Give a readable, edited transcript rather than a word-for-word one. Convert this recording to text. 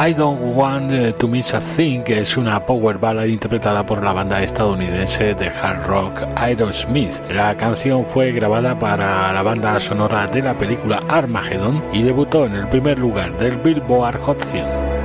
I Don't Want to Miss a Thing, que es una power ballad interpretada por la banda estadounidense de hard rock Aerosmith. La canción fue grabada para la banda sonora de la película Armageddon y debutó en el primer lugar del Billboard Hot 100.